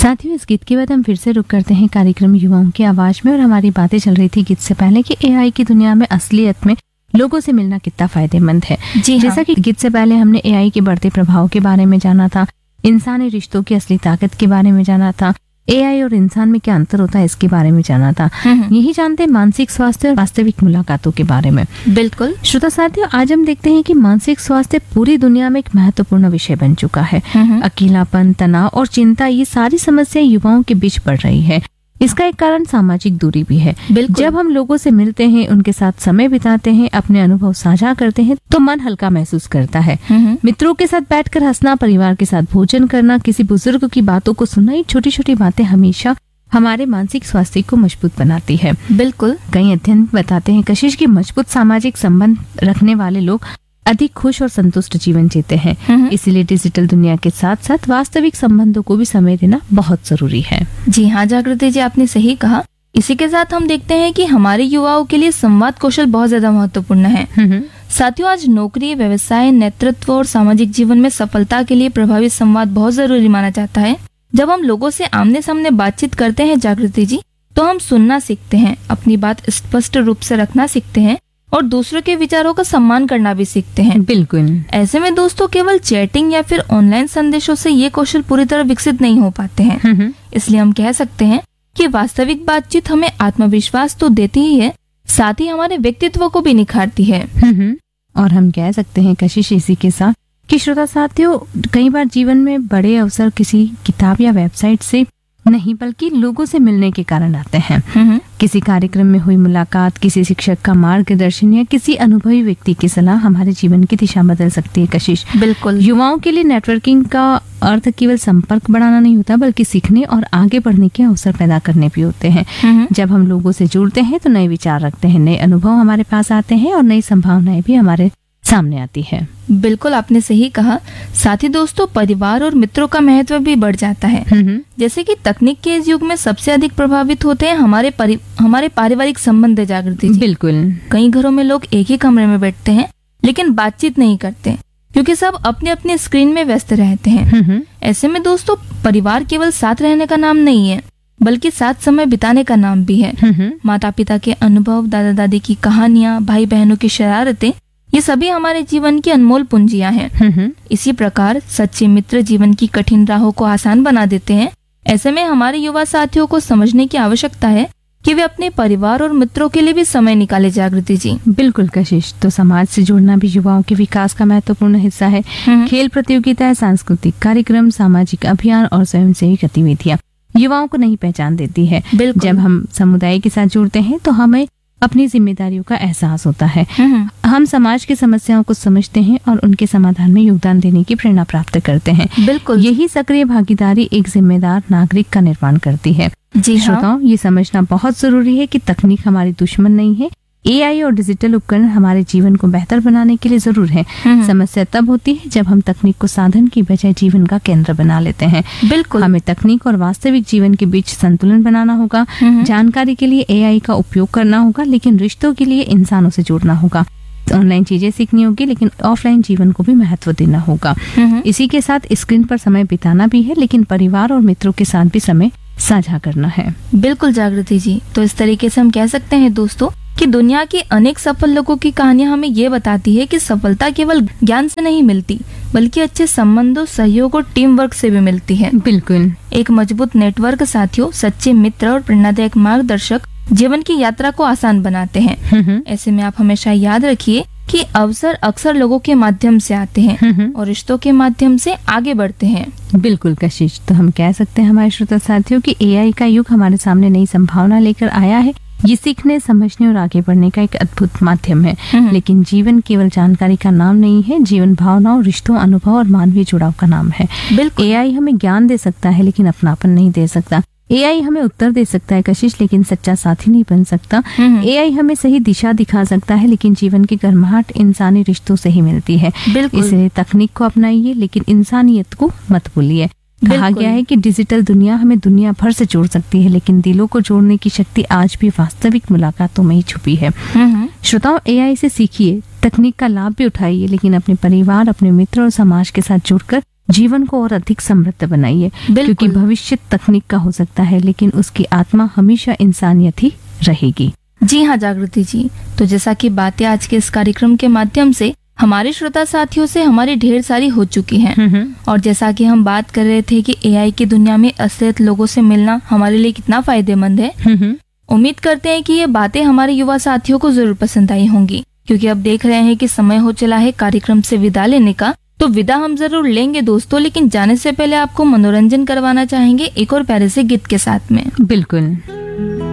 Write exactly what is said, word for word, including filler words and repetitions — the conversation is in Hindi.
साथियों, इस गीत के बाद हम फिर से रुक करते हैं कार्यक्रम युवाओं की आवाज में। और हमारी बातें चल रही थी गीत से पहले कि एआई की दुनिया में असलियत में लोगों से मिलना कितना फायदेमंद है। जी जैसा कि गीत से पहले हमने एआई के बढ़ते प्रभाव के बारे में जाना था, इंसानी रिश्तों की असली ताकत के बारे में जाना था, एआई और इंसान में क्या अंतर होता है इसके बारे में जाना था। यही जानते हैं मानसिक स्वास्थ्य और वास्तविक मुलाकातों के बारे में। बिल्कुल श्रोता साथियों, आज हम देखते हैं कि मानसिक स्वास्थ्य पूरी दुनिया में एक महत्वपूर्ण विषय बन चुका है। अकेलापन, तनाव और चिंता, ये सारी समस्याएं युवाओं के बीच बढ़ रही है। इसका एक कारण सामाजिक दूरी भी है। जब हम लोगों से मिलते हैं, उनके साथ समय बिताते हैं, अपने अनुभव साझा करते हैं, तो मन हल्का महसूस करता है। मित्रों के साथ बैठकर हंसना, परिवार के साथ भोजन करना, किसी बुजुर्ग की बातों को सुनना, ये छोटी छोटी बातें हमेशा हमारे मानसिक स्वास्थ्य को मजबूत बनाती है। बिल्कुल कई अध्ययन बताते हैं कशिश की मजबूत सामाजिक संबंध रखने वाले लोग अधिक खुश और संतुष्ट जीवन जीते हैं। इसलिए डिजिटल दुनिया के साथ साथ वास्तविक संबंधों को भी समय देना बहुत जरूरी है। जी हाँ जागृति जी, आपने सही कहा। इसी के साथ हम देखते हैं कि हमारे युवाओं के लिए संवाद कौशल बहुत ज्यादा महत्वपूर्ण है। साथियों, आज नौकरी, व्यवसाय, नेतृत्व और सामाजिक जीवन में सफलता के लिए प्रभावी संवाद बहुत जरूरी माना जाता है। जब हम लोगों से आमने सामने बातचीत करते हैं जागृति जी, तो हम सुनना सीखते हैं, अपनी बात स्पष्ट रूप से रखना सीखते हैं और दूसरों के विचारों का सम्मान करना भी सीखते हैं। बिल्कुल। ऐसे में दोस्तों, केवल चैटिंग या फिर ऑनलाइन संदेशों से ये कौशल पूरी तरह विकसित नहीं हो पाते हैं। इसलिए हम कह सकते हैं कि वास्तविक बातचीत हमें आत्मविश्वास तो देती ही है, साथ ही हमारे व्यक्तित्व को भी निखारती है। और हम कह सकते हैं कशिश इसी के साथ कि श्रोता साथियों, कई बार जीवन में बड़े अवसर किसी किताब या वेबसाइट से नहीं बल्कि लोगों से मिलने के कारण आते हैं। किसी कार्यक्रम में हुई मुलाकात, किसी शिक्षक का मार्गदर्शन या किसी अनुभवी व्यक्ति की सलाह हमारे जीवन की दिशा बदल सकती है। कशिश, बिल्कुल। युवाओं के लिए नेटवर्किंग का अर्थ केवल संपर्क बढ़ाना नहीं होता, बल्कि सीखने और आगे बढ़ने के अवसर पैदा करने भी होते हैं। जब हम लोगों से जुड़ते हैं तो नए विचार रखते हैं, नए अनुभव हमारे पास आते हैं और नई संभावनाएं भी हमारे सामने आती है। बिल्कुल, आपने सही कहा। साथ ही दोस्तों, परिवार और मित्रों का महत्व भी बढ़ जाता है। जैसे कि तकनीक के इस युग में सबसे अधिक प्रभावित होते हैं हमारे परि, हमारे पारिवारिक संबंध जागृति जी। बिल्कुल। कई घरों में लोग एक ही कमरे में बैठते हैं लेकिन बातचीत नहीं करते, क्योंकि सब अपने अपने स्क्रीन में व्यस्त रहते हैं। ऐसे में दोस्तों, परिवार केवल साथ रहने का नाम नहीं है, बल्कि साथ समय बिताने का नाम भी है। माता पिता के अनुभव, दादा दादी की कहानियाँ, भाई बहनों की शरारतें, ये सभी हमारे जीवन की अनमोल पूंजियां हैं। इसी प्रकार सच्चे मित्र जीवन की कठिन राहों को आसान बना देते हैं। ऐसे में हमारे युवा साथियों को समझने की आवश्यकता है कि वे अपने परिवार और मित्रों के लिए भी समय निकाले जागृति जी। बिल्कुल कशिश, तो समाज से जुड़ना भी युवाओं के विकास का महत्वपूर्ण हिस्सा है। खेल प्रतियोगिताएं, सांस्कृतिक कार्यक्रम, सामाजिक अभियान और स्वयंसेवी गतिविधियां युवाओं को नई पहचान देती है। जब हम समुदाय के साथ जुड़ते हैं तो हमें अपनी जिम्मेदारियों का एहसास होता है। हम समाज की समस्याओं को समझते हैं और उनके समाधान में योगदान देने की प्रेरणा प्राप्त करते हैं। बिल्कुल। यही सक्रिय भागीदारी एक जिम्मेदार नागरिक का निर्माण करती है। जी श्रोताओं, हाँ। ये समझना बहुत जरूरी है कि तकनीक हमारी दुश्मन नहीं है। एआई और डिजिटल उपकरण हमारे जीवन को बेहतर बनाने के लिए जरूर है। समस्या तब होती है जब हम तकनीक को साधन की बजाय जीवन का केंद्र बना लेते हैं। बिल्कुल। हमें तकनीक और वास्तविक जीवन के बीच संतुलन बनाना होगा। जानकारी के लिए एआई का उपयोग करना होगा, लेकिन रिश्तों के लिए इंसानों से जुड़ना होगा। ऑनलाइन चीजें सीखनी होगी, लेकिन ऑफलाइन जीवन को भी महत्व देना होगा। इसी के साथ स्क्रीन पर समय बिताना भी है, लेकिन परिवार और मित्रों के साथ भी समय साझा करना है। बिल्कुल जागृति जी, तो इस तरीके से हम कह सकते हैं दोस्तों कि दुनिया के अनेक सफल लोगों की कहानियां हमें ये बताती है कि सफलता केवल ज्ञान से नहीं मिलती, बल्कि अच्छे संबंधों, सहयोग और टीम वर्क से भी मिलती है। बिल्कुल। एक मजबूत नेटवर्क साथियों, सच्चे मित्र और प्रेरणादायक मार्गदर्शक जीवन की यात्रा को आसान बनाते हैं। ऐसे में आप हमेशा याद रखिए कि अवसर अक्सर लोगों के माध्यम से आते हैं और रिश्तों के माध्यम से आगे बढ़ते हैं। बिल्कुल कशिश, तो हम कह सकते हैं हमारे श्रोता साथियों कि एआई का युग हमारे सामने नई संभावना लेकर आया है। ये सीखने, समझने और आगे बढ़ने का एक अद्भुत माध्यम है। लेकिन जीवन केवल जानकारी का नाम नहीं है। जीवन भावनाओं, रिश्तों, अनुभव और मानवीय जुड़ाव का नाम है। बिल्कुल। एआई हमें ज्ञान दे सकता है, लेकिन अपनापन नहीं दे सकता। एआई हमें उत्तर दे सकता है कशिश, लेकिन सच्चा साथी नहीं बन सकता। एआई हमें सही दिशा दिखा सकता है, लेकिन जीवन की गर्माहट इंसानी रिश्तों से ही मिलती है। इसलिए तकनीक को अपनाइए, लेकिन इंसानियत को मत भूलिए। कहा गया है कि डिजिटल दुनिया हमें दुनिया भर से जोड़ सकती है, लेकिन दिलों को जोड़ने की शक्ति आज भी वास्तविक मुलाकातों में ही छुपी है। श्रोताओं, एआई से सीखिए, तकनीक का लाभ भी उठाइए, लेकिन अपने परिवार, अपने मित्र और समाज के साथ जुड़कर जीवन को और अधिक समृद्ध बनाइए, बिल्कुल। क्योंकि भविष्य तकनीक का हो सकता है लेकिन उसकी आत्मा हमेशा इंसानियत ही रहेगी। जी हाँ जागृति जी, तो जैसा कि बातें आज के इस कार्यक्रम के माध्यम से हमारे श्रोता साथियों से हमारी ढेर सारी हो चुकी हैं, और जैसा कि हम बात कर रहे थे कि एआई की दुनिया में असलियत लोगों से मिलना हमारे लिए कितना फायदेमंद है। उम्मीद करते हैं कि ये बातें हमारे युवा साथियों को जरूर पसंद आई होंगी, क्योंकि अब देख रहे हैं कि समय हो चला है कार्यक्रम से विदा लेने का। तो विदा हम जरूर लेंगे दोस्तों, लेकिन जाने से पहले आपको मनोरंजन करवाना चाहेंगे एक और प्यारे से गीत के साथ में। बिल्कुल।